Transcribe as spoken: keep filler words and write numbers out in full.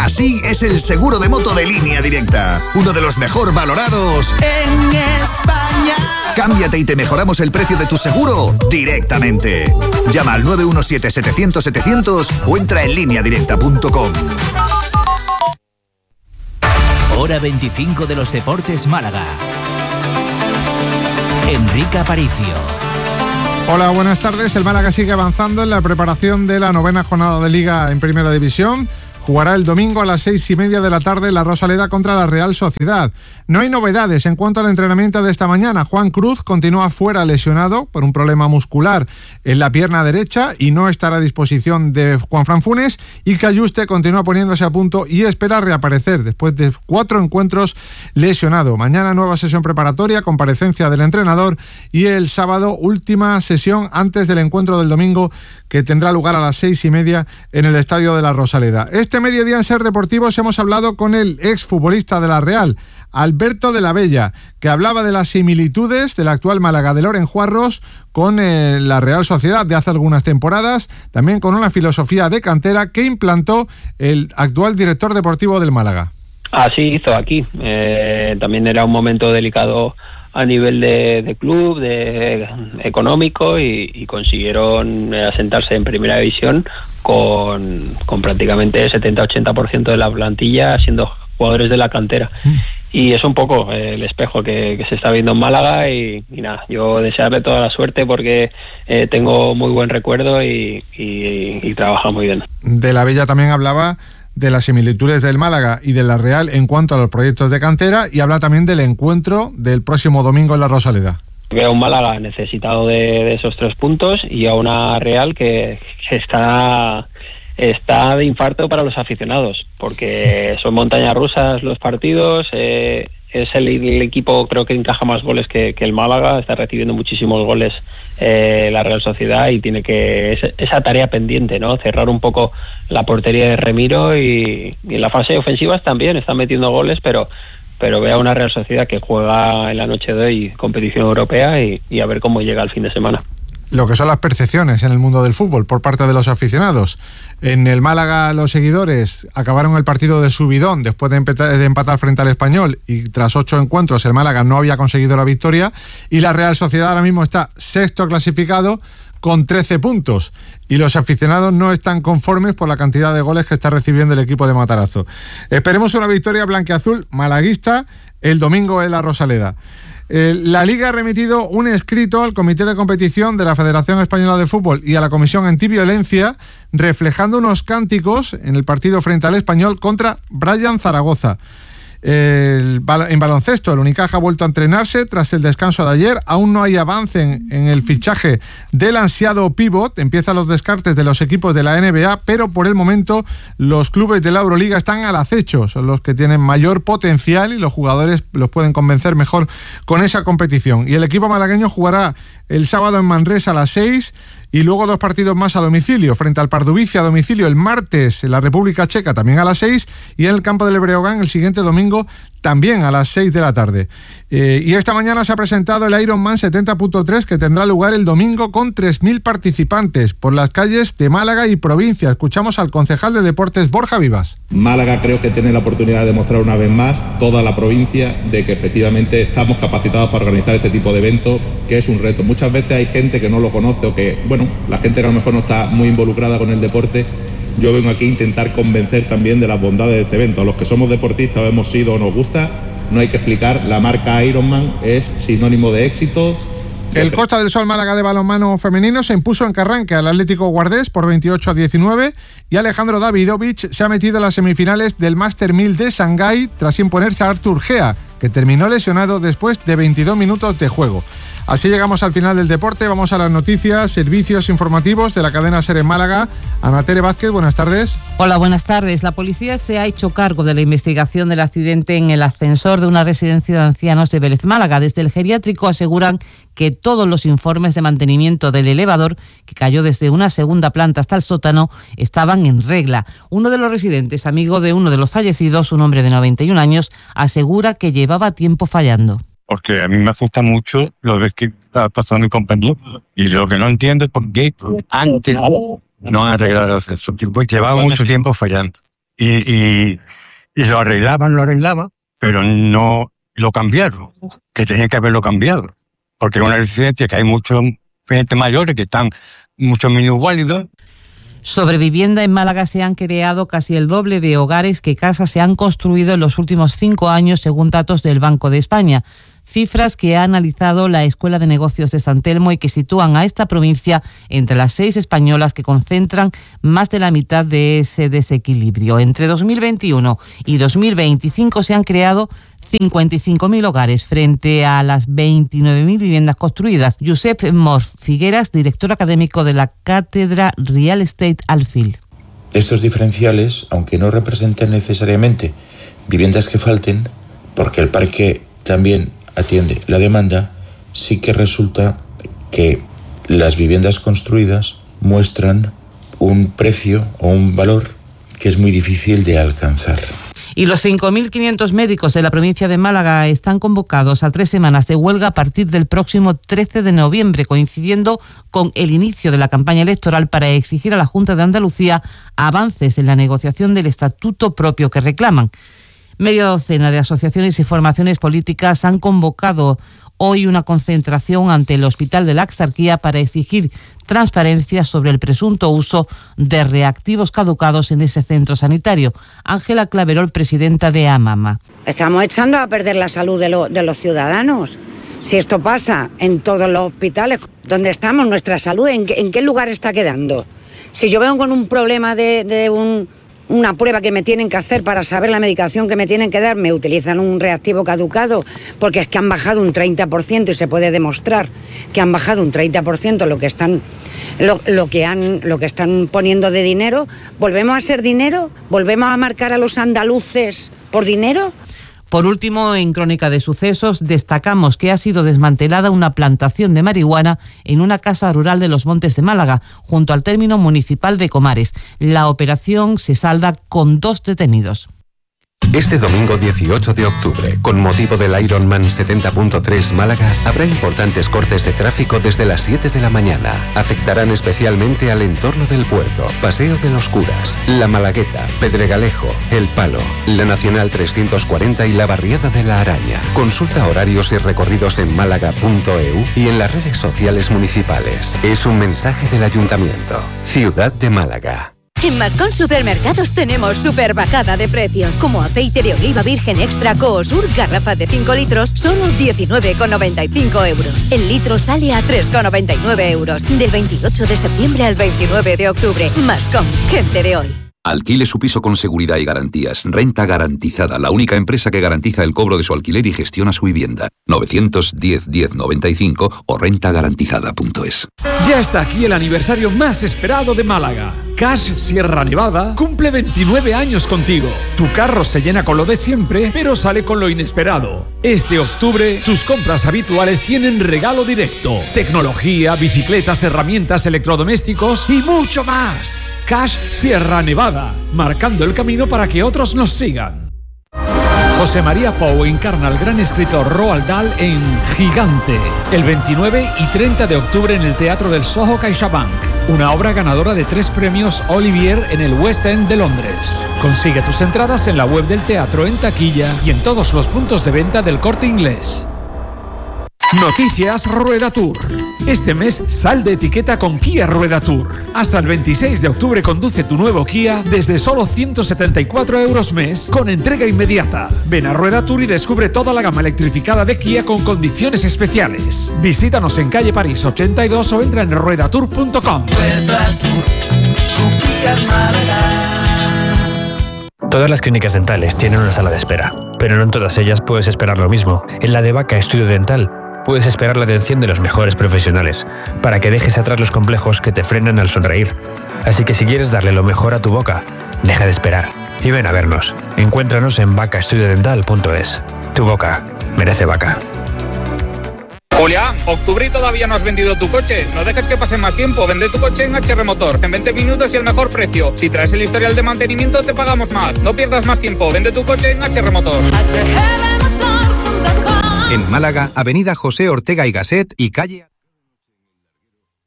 Así es el seguro de moto de Línea Directa, uno de los mejor valorados en España. Cámbiate y te mejoramos el precio de tu seguro directamente. Llama al nueve uno siete, setecientos, setecientos o entra en línea directa punto com. Hora veinticinco de los Deportes Málaga. Enrique Aparicio. Hola, buenas tardes. El Málaga sigue avanzando en la preparación de la novena jornada de Liga en Primera División. Jugará el domingo a las seis y media de la tarde en la Rosaleda contra la Real Sociedad. No hay novedades en cuanto al entrenamiento de esta mañana. Juan Cruz continúa fuera lesionado por un problema muscular en la pierna derecha y no estará a disposición de Juanfran Funes, y Cayuste continúa poniéndose a punto y espera reaparecer después de cuatro encuentros lesionado. Mañana nueva sesión preparatoria, comparecencia del entrenador, y el sábado última sesión antes del encuentro del domingo, que tendrá lugar a las seis y media en el Estadio de la Rosaleda. Este mediodía en Ser Deportivos hemos hablado con el exfutbolista de la Real, Alberto de la Bella, que hablaba de las similitudes del actual Málaga de Loren Juarros con eh, la Real Sociedad de hace algunas temporadas, también con una filosofía de cantera que implantó el actual director deportivo del Málaga. Así hizo aquí. Eh, también era un momento delicado a nivel de, de club, de económico, y, y consiguieron asentarse en primera división con, con prácticamente setenta a ochenta por ciento de la plantilla siendo jugadores de la cantera. Mm. Y es un poco el espejo que, que se está viendo en Málaga, y, y nada, yo desearle toda la suerte porque eh, tengo muy buen recuerdo y, y, y trabaja muy bien. De la Bella también hablaba de las similitudes del Málaga y de la Real en cuanto a los proyectos de cantera, y habla también del encuentro del próximo domingo en la Rosaleda. Veo a un Málaga necesitado de, de esos tres puntos y a una Real que, que está, está de infarto para los aficionados, porque son montañas rusas los partidos. Eh, es el, el equipo, creo que encaja más goles que, que el Málaga, está recibiendo muchísimos goles eh, la Real Sociedad, y tiene que es, esa tarea pendiente, ¿no? Cerrar un poco la portería de Remiro, y, y en la fase ofensiva también están metiendo goles, pero pero veo a una Real Sociedad que juega en la noche de hoy competición europea, y, y a ver cómo llega el fin de semana. Lo que son las percepciones en el mundo del fútbol por parte de los aficionados. En el Málaga los seguidores acabaron el partido de subidón después de empatar, de empatar frente al Español, y tras ocho encuentros el Málaga no había conseguido la victoria, y la Real Sociedad ahora mismo está sexto clasificado con trece puntos, y los aficionados no están conformes por la cantidad de goles que está recibiendo el equipo de Matarazzo. Esperemos una victoria blanquiazul malaguista el domingo en la Rosaleda. Eh, la Liga ha remitido un escrito al Comité de Competición de la Federación Española de Fútbol y a la Comisión Antiviolencia, reflejando unos cánticos en el partido frente al Español contra Brian Zaragoza. El, en baloncesto, el Unicaja ha vuelto a entrenarse tras el descanso de ayer. Aún no hay avance en, en el fichaje del ansiado pívot. Empiezan los descartes de los equipos de la N B A, pero por el momento los clubes de la Euroliga están al acecho. Son los que tienen mayor potencial y los jugadores los pueden convencer mejor con esa competición. Y el equipo malagueño jugará el sábado en Manresa a las seis, y luego dos partidos más a domicilio, frente al Pardubice a domicilio el martes en la República Checa también a las seis, y en el campo del Breogán el siguiente domingo también a las seis de la tarde. Eh, y esta mañana se ha presentado el Ironman setenta punto tres, que tendrá lugar el domingo con tres mil participantes por las calles de Málaga y provincia. Escuchamos al concejal de Deportes, Borja Vivas. Málaga creo que tiene la oportunidad de demostrar una vez más, toda la provincia, de que efectivamente estamos capacitados para organizar este tipo de eventos, que es un reto. Muchas veces hay gente que no lo conoce, o que, bueno, la gente que a lo mejor no está muy involucrada con el deporte. Yo vengo aquí a intentar convencer también de las bondades de este evento. A los que somos deportistas, o hemos sido o nos gusta, no hay que explicar, la marca Ironman es sinónimo de éxito. El Costa del Sol Málaga de balonmano femenino se impuso en Carranque al Atlético Guardés por veintiocho a diecinueve, y Alejandro Davidovich se ha metido en las semifinales del Master mil de Shanghái tras imponerse a Artur Gea, que terminó lesionado después de veintidós minutos de juego. Así llegamos al final del deporte. Vamos a las noticias, servicios informativos de la cadena SER en Málaga. Ana Tere Vázquez, buenas tardes. Hola, buenas tardes. La policía se ha hecho cargo de la investigación del accidente en el ascensor de una residencia de ancianos de Vélez, Málaga. Desde el geriátrico aseguran que todos los informes de mantenimiento del elevador, que cayó desde una segunda planta hasta el sótano, estaban en regla. Uno de los residentes, amigo de uno de los fallecidos, un hombre de noventa y un años, asegura que llevaba tiempo fallando. Porque a mí me asusta mucho lo que está pasando mi compañero, y lo que no entiendo es por qué antes no han arreglado el ascensor. Llevaba mucho tiempo fallando. y, y, y lo arreglaban, lo arreglaban, pero no lo cambiaron, que tenían que haberlo cambiado. Porque es una residencia que hay muchos gente mayores que están mucho minusválidos. Sobre vivienda, en Málaga se han creado casi el doble de hogares que casas se han construido en los últimos cinco años, según datos del Banco de España. Cifras que ha analizado la Escuela de Negocios de San Telmo y que sitúan a esta provincia entre las seis españolas que concentran más de la mitad de ese desequilibrio. Entre dos mil veintiuno y dos mil veinticinco se han creado cincuenta y cinco mil hogares frente a las veintinueve mil viviendas construidas. Josep Mor Figueras, director académico de la Cátedra Real Estate Alfil. Estos diferenciales, aunque no representen necesariamente viviendas que falten, porque el parque también atiende la demanda, sí que resulta que las viviendas construidas muestran un precio o un valor que es muy difícil de alcanzar. Y los cinco mil quinientos médicos de la provincia de Málaga están convocados a tres semanas de huelga a partir del próximo trece de noviembre, coincidiendo con el inicio de la campaña electoral para exigir a la Junta de Andalucía avances en la negociación del estatuto propio que reclaman. Media docena de asociaciones y formaciones políticas han convocado hoy una concentración ante el Hospital de la Axarquía para exigir transparencia sobre el presunto uso de reactivos caducados en ese centro sanitario. Ángela Claverol, presidenta de AMAMA. Estamos echando a perder la salud de, lo, de los ciudadanos. Si esto pasa en todos los hospitales, ¿dónde estamos? ¿Nuestra salud en, en qué lugar está quedando? Si yo vengo con un problema de, de un... una prueba que me tienen que hacer para saber la medicación que me tienen que dar, me utilizan un reactivo caducado, porque es que han bajado un treinta por ciento y se puede demostrar que han bajado un treinta por ciento lo que están, lo, lo que han, lo que están poniendo de dinero. ¿Volvemos a ser dinero? ¿Volvemos a marcar a los andaluces por dinero? Por último, en Crónica de Sucesos, destacamos que ha sido desmantelada una plantación de marihuana en una casa rural de los Montes de Málaga, junto al término municipal de Comares. La operación se salda con dos detenidos. Este domingo dieciocho de octubre, con motivo del Ironman setenta punto tres Málaga, habrá importantes cortes de tráfico desde las siete de la mañana. Afectarán especialmente al entorno del puerto, Paseo de los Curas, La Malagueta, Pedregalejo, El Palo, la Nacional trescientos cuarenta y la Barriada de la Araña. Consulta horarios y recorridos en málaga punto e u y en las redes sociales municipales. Es un mensaje del Ayuntamiento. Ciudad de Málaga. En Mascón Supermercados tenemos super bajada de precios, como aceite de oliva virgen extra Coosur, garrafa de cinco litros, solo diecinueve con noventa y cinco euros. El litro sale a tres con noventa y nueve euros. Del veintiocho de septiembre al veintinueve de octubre. Mascón, gente de hoy. Alquile su piso con seguridad y garantías. Renta Garantizada, la única empresa que garantiza el cobro de su alquiler y gestiona su vivienda. novecientos diez diez noventa y cinco o renta garantizada punto es. Ya está aquí el aniversario más esperado de Málaga. Cash Sierra Nevada cumple veintinueve años contigo. Tu carro se llena con lo de siempre, pero sale con lo inesperado. Este octubre, tus compras habituales tienen regalo directo. Tecnología, bicicletas, herramientas, electrodomésticos y mucho más. Cash Sierra Nevada, marcando el camino para que otros nos sigan. José María Pou encarna al gran escritor Roald Dahl en Gigante, el veintinueve y treinta de octubre en el Teatro del Soho CaixaBank, una obra ganadora de tres premios Olivier en el West End de Londres. Consigue tus entradas en la web del teatro, en taquilla y en todos los puntos de venta del Corte Inglés. Noticias Rueda Tour. Este mes sal de etiqueta con Kia Rueda Tour. Hasta el veintiséis de octubre conduce tu nuevo Kia desde solo ciento setenta y cuatro euros mes con entrega inmediata. Ven a Rueda Tour y descubre toda la gama electrificada de Kia con condiciones especiales. Visítanos en calle París ochenta y dos o entra en rueda tour punto com. Todas las clínicas dentales tienen una sala de espera, pero no en todas ellas puedes esperar lo mismo. En la de Vaca Estudio Dental puedes esperar la atención de los mejores profesionales para que dejes atrás los complejos que te frenan al sonreír. Así que si quieres darle lo mejor a tu boca, deja de esperar y ven a vernos. Encuéntranos en vaca estudio dental punto es. Tu boca merece Vaca. Julián, octubre y todavía no has vendido tu coche. No dejes que pase más tiempo. Vende tu coche en H R Motor. En veinte minutos y el mejor precio. Si traes el historial de mantenimiento, te pagamos más. No pierdas más tiempo. Vende tu coche en H R Motor. En Málaga, avenida José Ortega y Gasset y calle...